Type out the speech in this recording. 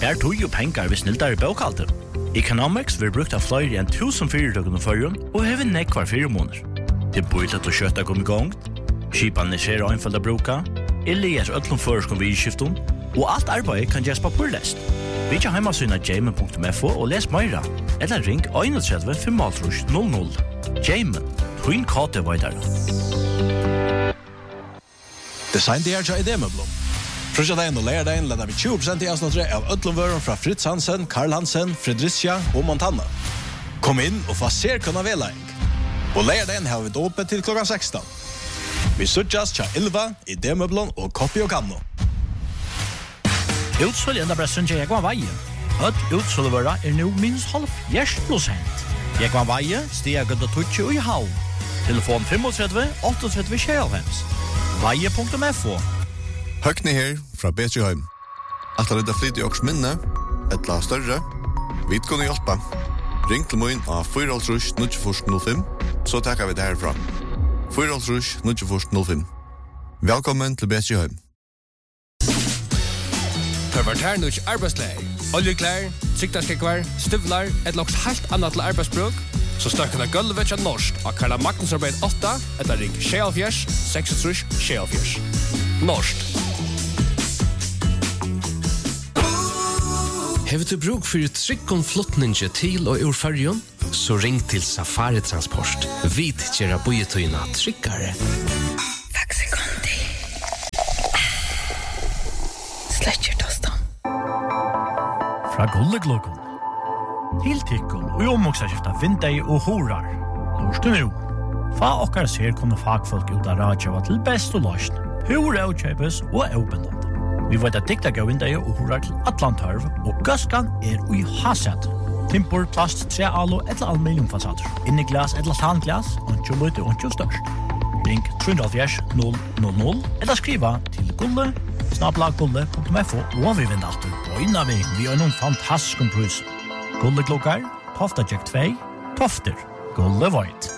Her tog jo pengar vi sniltar I bokhalter. Economics vil brukt av flere enn 1000 fyrirtøkene førjen og hever nekvar 4 måneder. Det bøylet og kjøtta kom I gang, skipene ser einfalda bruka, Elias öllum føreskom vidskiftum, og alt arbeid kan gjøres papurlest. Vi ikke heimasyna jamen.fo og les meira, eller ring 31 500 00. Jamen, Twin Kate Vaidar. Design det I Idemøblom. Frøsjadagen og lærdagen leder vi 20% I avsnattre av ødlomvøren fra Fritz Hansen, Karl Hansen, Fredricia og Montana. Kom inn og få ser kunna velaing. Og lærdagen har vi det åpent til klokka 16. Vi sutjas tja 11 I Idemøblom og Koppi og Kanno. Utsolg enda bressun til Jekvann Veie. Utsolgvøra nu minst 50%. Jekvann Veie stiger gødda tutsi og I havn. Telefon 35 38 25. Veie.fo. Høgni her fra Betryheim. At det er flyt I åks minne, et la større, vi kunne hjelpe. Ring til min av 4-0-05, så takker vi det herfra. 4-0-05. Velkommen til Betryheim. Pervertær nukk arbeidsleir. Oljeklær, siktarskekvar, støvlar, et loks helt annet til arbeidsbruk, så støkkene gulvet til norsk av Karla Magnus arbeid 8, etter ring 76 66 76. Norsk. Hever du bruk for tryggom flottninge til og ur färjon? Så ring til Safari Transport. Vi tjera bojetøyna tryggare. Faxi Conti. Sletcher tostan. Fra Gulleglokon. Tiltikkon og omoksaskifta vindei og horar. Lorstu nu. Fa okkar ser kunne fagfolk ut av radjava til best og løsn. Hur avkjøpes og avbindande. Vi vet at dikta gav vindei og horar til Atlantarv, og gaskan ui haset. Timpor, plast, trealo eller aluminiumfasader. Inni glas eller tanglas, ontjo lute, ontjo størst. Ring 370 000 eller skriva til gulle@gulle.fo og vi vinner alltid bøyna vi har noen fantastisk prus. Gulleklokkar, Tofta Jack 2, Tofter, Gulle Void.